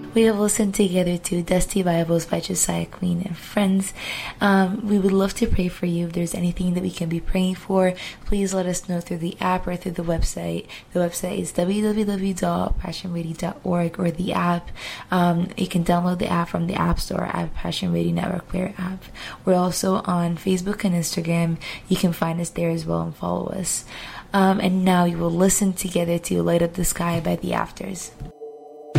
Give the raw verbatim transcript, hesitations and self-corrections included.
We have listened together to Dusty Bibles by Josiah Queen and friends. Um, we would love to pray for you. If there's anything that we can be praying for, please let us know through the app or through the website. The website is w w w dot passion radio dot org, or the app. Um, you can download the app from the App Store at Passion Radio Network Player app. We're also on Facebook and Instagram. You can find us there as well and follow us. Um, and now we will listen together to Light Up the Sky by The Afters.